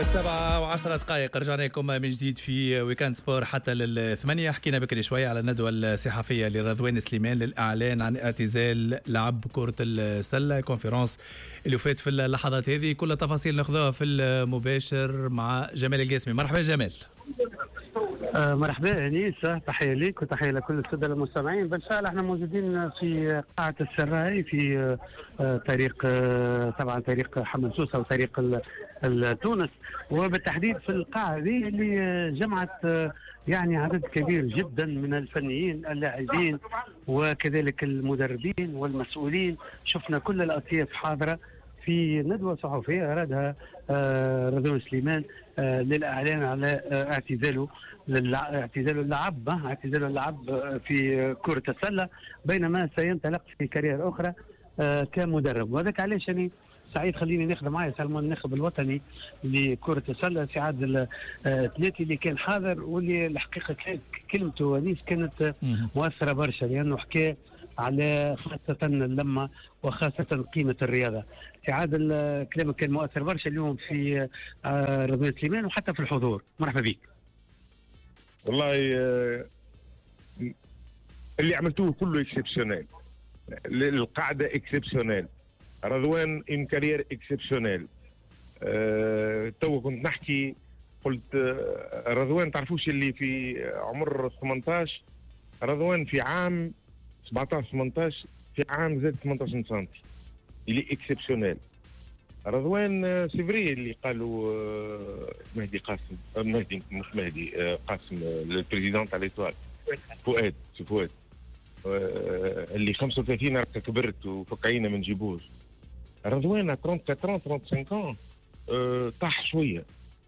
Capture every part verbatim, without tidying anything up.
السبعة وعشرة دقائق رجعنا لكم من جديد في ويكاند سبور حتى للثمانية. حكينا بكري شوية على الندوة الصحفية لرضوان سليمان للإعلان عن اعتزال لعب كرة السلة، كونفرنس اللي فات في اللحظات هذه. كل تفاصيل ناخذوها في المباشر مع جمال القاسمي. مرحبا جمال. آه مرحبا انيس، تحيه ليك وتحيه لكل الساده المستمعين. بالفعل احنا موجودين في قاعه السراي في آه طريق آه طبعا طريق حمد سوسه وطريق تونس، وبالتحديد في القاعه هذه اللي جمعت آه يعني عدد كبير جدا من الفنيين اللاعبين وكذلك المدربين والمسؤولين. شفنا كل الاطياف حاضره في ندوة صحفية أرادها آه رضوان سليمان آه للإعلان على آه اعتزاله اعتزاله اللعب اعتزاله اللعب في كرة السلة، بينما سينطلق في كارير أخرى آه كمدرب. وذلك علاش أنا سعيد خليني ناخذ معي سلمان الناخب الوطني لكرة السلة سعاد الثلاثي اللي كان حاضر، واللي الحقيقة كلمته ونيس كانت مؤثرة برشا، لأنه حكى على خاصة اللمة وخاصة قيمة الرياضة. سعاد كلامك كان مؤثر برشا اليوم في رضوان سليمان وحتى في الحضور. مرحبا بك. والله اللي عملتوه كله اكسبسيونيل، القاعدة اكسبسيونيل، رضوان ان كارير اكسبسيونيل. أه تو كنت نحكي قلت أه رضوان تعرفوش اللي في عمر ثمانية عشر، رضوان في عام سبعة عشر ثمانية عشر في عام زاد ثمانية عشر سنتي، اللي اكسبسيونيل. رضوان سيفري اللي قالوا أه مهدي قاسم أه مهدي مش مهدي أه قاسم البريزيدون تاع ليتوال فؤاد سي فؤاد أه اللي خمسة وثلاثين راك كبرت وفكعينا ما نجيبوش. رضوان أربعة وثلاثين خمسة وثلاثين أه طاح شويه.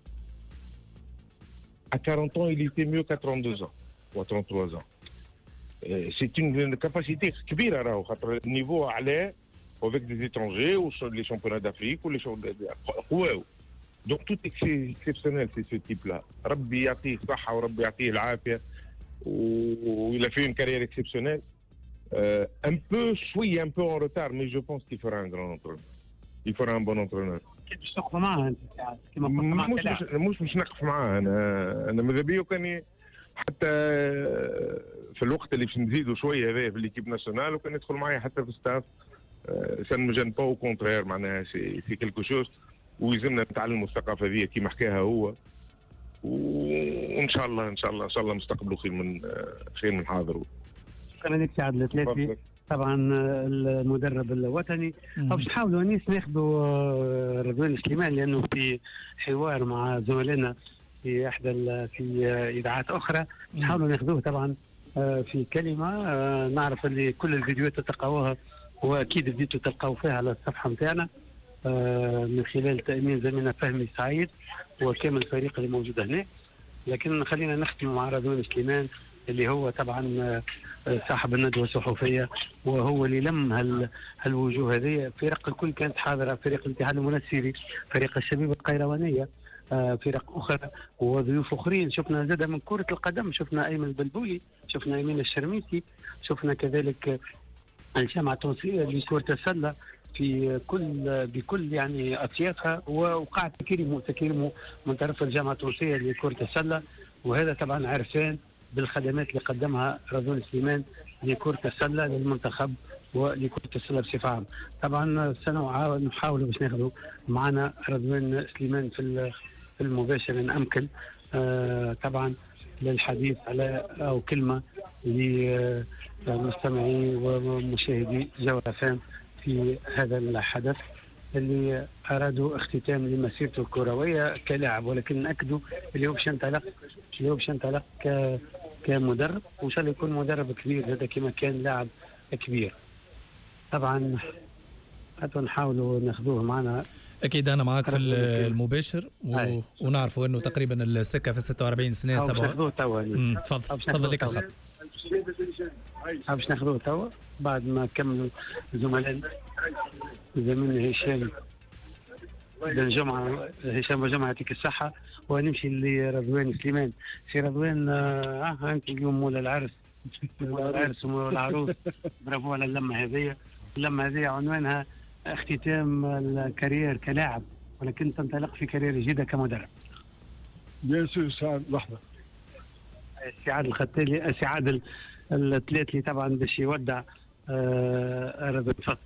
à quarante ans il était mieux qu'à trente-deux ans ou à trente-trois ans. euh, c'est une capacité كبيره راهو، خاطر النيفو على avec des étrangers ou les championnats d'Afrique ou les championnats قواو. donc tout exceptionnel c'est ce type là. ربي يعطيه الصحه وربي يعطيه العافيه وil a fait une carrière exceptionnelle. Euh, un peu شويه un peu en retard mais je pense qu'il fera un grand entraîneur. il fera un bon entraîneur. كيف تشوف معاه انت كما قلت معاه؟ مش مش مش مش نقف معاه. انا انا ماذا بيا كان حتى في الوقت اللي باش نزيدوا شويه هذا في ليكيب ناسيونال وكان يدخل معايا حتى في الستاف. سان مجان با او كونترير، معناها سي سي كيلكو شوز ويلزمنا نتعلموا الثقافه هذه كيما حكاها هو. وان شاء الله ان شاء الله ان شاء الله مستقبله خير من خير من حاضر. شكرا لك سعد الثلاثي. طبعا المدرب الوطني. باش نحاولوا انيس ناخذوا رضوان سليمان لانه في حوار مع زملائنا في احدى في اذاعات اخرى نحاولوا ناخذوه طبعا في كلمه. نعرف اللي كل الفيديوهات تلقاوها واكيد بديتوا تلقاو فيها على الصفحه نتاعنا من خلال تامين زميلنا فهمي سعيد وكامل الفريق اللي موجود هنا. لكن خلينا نختم مع رضوان سليمان اللي هو طبعا صاحب الندوة الصحفية، وهو اللي لم هال هالوجوه هذه. فرق الكل كانت حاضرة، فريق الاتحاد المنسيري، فريق الشبيبة القيروانية، فرق أخرى وضيوف أخرين. شفنا زاد من كرة القدم، شفنا أيمن البلبولي، شفنا أمين الشرميسي، شفنا كذلك الجامعة التونسية لكرة السلة في كل بكل يعني أطيافها، وقاعة تكريم تكريم من طرف الجامعة التونسية لكرة السلة. وهذا طبعا عرفان بالخدمات اللي قدمها رضوان سليمان لكرة السلة للمنتخب ولكرة السلة بصفة عامة. طبعا سنحاول باش ناخذوا معنا رضوان سليمان في في المباشر إن أمكن. آه طبعا للحديث على أو كلمة لمستمعي ومشاهدي جوهر فام في هذا الحدث اللي أرادوا اختتام لمسيرته الكروية كلاعب، ولكن نأكدوا اللي هو باش ينطلق اللي هو باش ينطلق كمدرب، وإن شاء الله يكون مدرب كبير هذا كما كان لاعب كبير. طبعا حتى نحاولوا ناخذوه معنا. اكيد انا معك في المباشر و... ونعرفوا انه تقريبا السكه في ستة وأربعين سنه سبعة. ناخذوه توا. تفضل تفضل لك الخط. باش ناخذوه توا بعد ما كملوا زملاء زميلنا هشام بن جمعه هشام بن جمعه يعطيك الصحه. ونمشي لرضوان سليمان. سي رضوان اه انت اليوم مول العرس مول العرس ومول العروس. برافو على اللمه هذه. اللمه هذه عنوانها اختتام الكارير كلاعب ولكن تنطلق في كارير جديده كمدرب. بيان سور سعد لحظه. سعاد الختالي سعاد الثلاثي طبعا باش يودع آه رضا تفضل.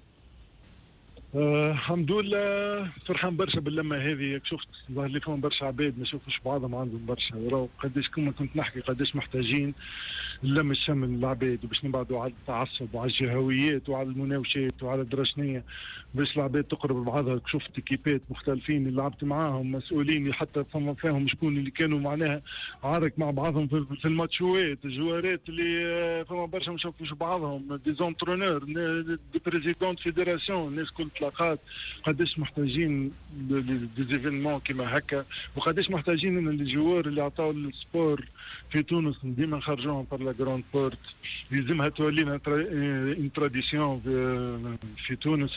آه الحمد لله فرحان برشا باللمه هذه. شفت ظهر لي فيهم برشا عباد ما يشوفوش بعضهم عندهم برشا وراو قداش كما كنت نحكي قداش محتاجين نلم الشمل العباد وباش نبعدوا على التعصب وعلى الجهويات وعلى المناوشات وعلى الدرشنيه باش العباد تقرب بعضها. شفت كيبات مختلفين اللي لعبت معاهم مسؤولين حتى فما فيهم شكون اللي كانوا معناها عارك مع بعضهم في الماتشوات الجوارات اللي فما برشا ما يشوفوش بعضهم دي زونترونور دي بريزيدون فيدراسيون الناس كل تلاقات قداش محتاجين ديزيفينمون كيما هكا وقداش محتاجين ان الجوار اللي عطاو السبور في تونس ديما نخرجوهم بار لا جراند بورت يلزمها تولينا اون تراديسيون في تونس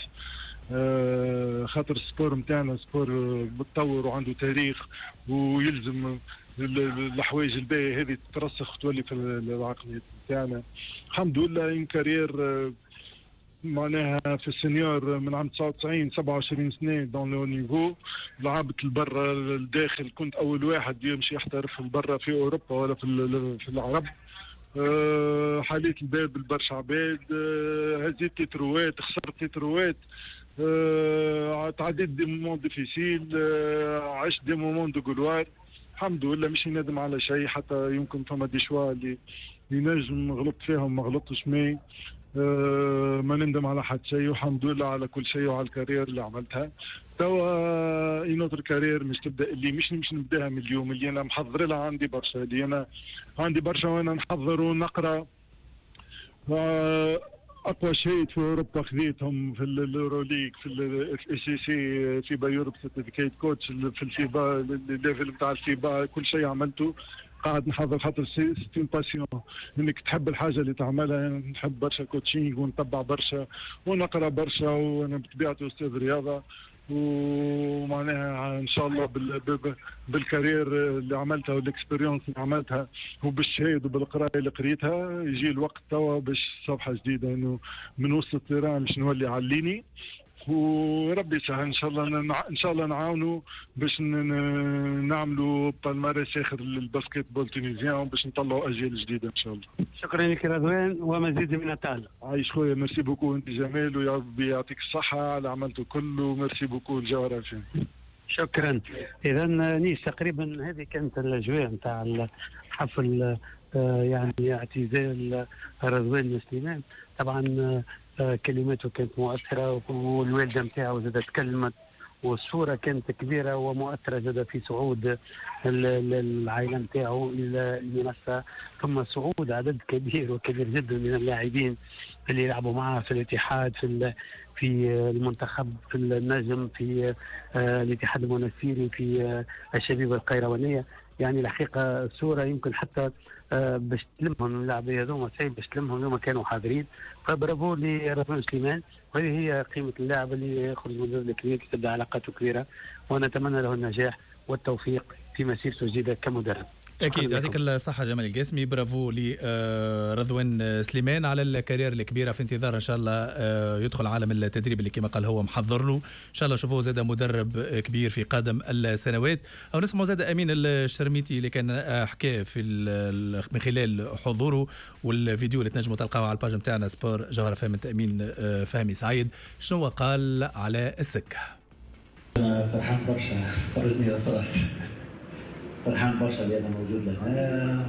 خاطر السبور نتاعنا سبور متطور وعنده تاريخ ويلزم الحوايج الباهيه هذه تترسخ وتولي في العقليات نتاعنا. الحمد لله ان كارير معناها في السنيور من عام تسعة وتسعين سبعة وعشرين سنه دون لو نيفو. لعبت البرا الداخل كنت اول واحد يمشي يحترف البرا في اوروبا ولا في في العرب. أه حاليت الباب البرشا عباد. أه هزيت تيتروات خسرت تيتروات. أه تعديت دي مومون ديفيسيل. أه عشت دي مومون دو غلوار. الحمد لله مش ندم على شيء حتى يمكن فما دي شوا اللي ينجم غلطت فيهم ما غلطتش مي أه ما نندم على حد شيء والحمد لله على كل شيء وعلى الكارير اللي عملتها. توا ينوتر كارير مش تبدا اللي مش مش نبداها من اليوم اللي انا محضر لها عندي برشا اللي انا عندي برشا وانا نحضر ونقرا. أه اقوى شيء في اوروبا خذيتهم في اليوروليغ في الاي سي سي فيبا يوروب سيرتيفيكيت كوتش في الفيبا الليفل نتاع الفيبا كل شيء عملته قاعد نحضر خاطر سي ستين باسيون انك تحب الحاجه اللي تعملها. نحب برشا كوتشينغ ونتبع برشا ونقرا برشا وانا بطبيعتي استاذ رياضه ومعناها ان شاء الله بالكارير اللي عملتها والاكسبيريونس اللي عملتها وبالشهاده وبالقرايه اللي قريتها يجي الوقت توا باش صفحه جديده انه من وسط التيران باش نولي عليني وربي يسهل ان شاء الله ان شاء الله نعاونوا باش نعملوا بالمارس اخر للباسكيت بول تونيزيان باش نطلعوا اجيال جديده ان شاء الله. شكرا لك رضوان ومزيد من التعلم. عايش خويا ميرسي بوكو انت جمال ويا ربي يعطيك الصحه على عملته كله. ميرسي بوكو الجوهره فين. شكرا. اذا نيس تقريبا هذه كانت الاجواء نتاع الحفل يعني اعتزال رضوان سليمان. طبعا كلماته كانت مؤثرة والوالدة نتاعو زادت تكلمت والصورة كانت كبيرة ومؤثرة زادة في صعود العائلة نتاعو إلى المنصة. ثم صعود عدد كبير وكبير جدا من اللاعبين اللي يلعبوا معه في الاتحاد في في المنتخب في النجم في الاتحاد المنسيري في الشبيبة القيروانية. يعني الحقيقة الصورة يمكن حتى باش تلمهم اللاعبين هذوما صعيب باش تلمهم اليوم كانوا حاضرين. فبرافو لرضوان سليمان وهذه هي قيمة اللاعب اللي يخرج من المدرب الكبير تبدا علاقاته كبيرة ونتمنى له النجاح والتوفيق في مسيرته الجديدة كمدرب. اكيد يعطيك الصحه جمال القاسمي. برافو لرضوان سليمان على الكارير الكبيره. في انتظار ان شاء الله يدخل عالم التدريب اللي كما قال هو محضر له. ان شاء الله نشوفوه زاد مدرب كبير في قادم السنوات. او نسمعوا زاد امين الشرميتي اللي كان حكى في من خلال حضوره والفيديو اللي تنجموا تلقاوه على الباج نتاعنا سبور جوهره فهم امين فهمي سعيد. شنو قال على السكه؟ انا فرحان برشا خرجني راس راسي فرحان برشا اللي انا موجود هنا.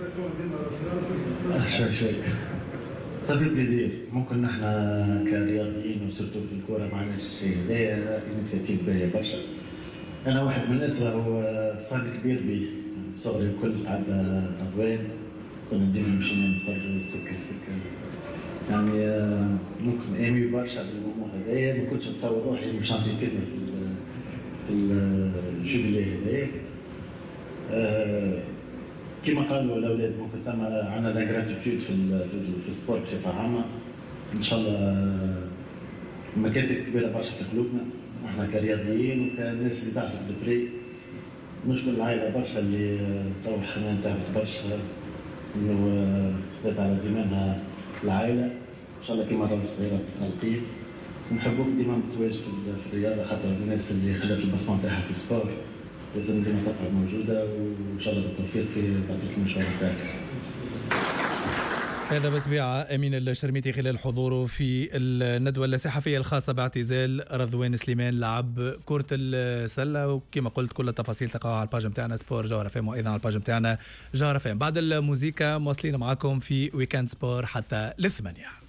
شوي شوي صافي بليزير. ممكن نحن كرياضيين وسورتو في الكوره ما عندناش شيء هذايا انيشيتيف باهيه برشا. انا واحد من الناس راهو فان كبير بي صغري الكل تعدى رضوان كنا ديما مشينا نتفرجوا سكه سكه يعني ممكن ايمي برشا بالموضوع هذايا. ما كنتش نتصور روحي باش نعطي كلمه في في الجوبيلي هذايا. أه كما قالوا الاولاد ممكن ثم عندنا لا غراتيتود في في السبور بصفه عامه. ان شاء الله مكاتب كبيره برشا في قلوبنا احنا كرياضيين وكناس اللي تعرف الدبري. نشكر العائله برشا اللي تصور حنان تعبت برشا انه خذت على زمانها العائله. ان شاء الله كما راهو صغيره متعلقين ونحبوك ديما متواجد في الرياضه، خاطر الناس اللي خلات البصمه تاعها في السبور لازم ديما تبقى موجوده، وان شاء الله بالتوفيق في بقيه المشوار تاعك. هذا بالطبيعة أمين الشرميتي خلال حضوره في الندوة الصحفية الخاصة باعتزال رضوان سليمان لاعب كرة السلة. وكما قلت كل التفاصيل تلقاوها على الباج نتاعنا سبور جوهر فام، وأيضا على الباج نتاعنا جوهر فام. بعد الموسيقى مواصلين معكم في ويكاند سبور حتى للثمانية.